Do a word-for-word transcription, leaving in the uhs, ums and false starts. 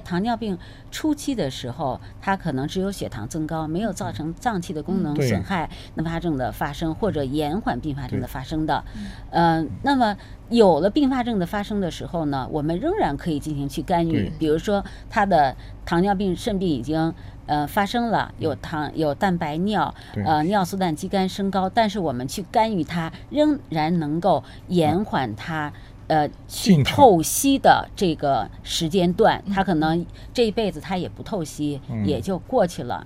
糖尿病初期的时候，它可能只有血糖增高，没有造成脏器的功能损害，并发症的发生或者延缓并发症的发生的。嗯、呃，那么有了并发症的发生的时候呢，我们仍然可以进行去干预，比如说他的糖尿病、肾病已经呃发生了，有糖有蛋白尿，呃尿素氮基苷升高，但是我们去干预它，仍然能够延缓它。呃，去透析的这个时间段，他可能这一辈子他也不透析，嗯、也就过去了。